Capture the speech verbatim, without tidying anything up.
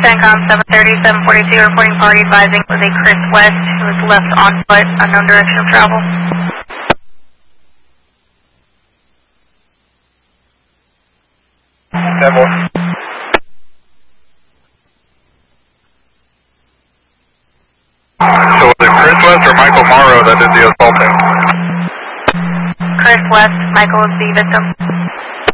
CENTCOM seven thirty, seven forty-two, reporting party advising was a Chris West who was left on foot, unknown direction of travel. ten more. So was it Chris West or Michael Morrow that did the assaulting? Chris West, Michael is the victim.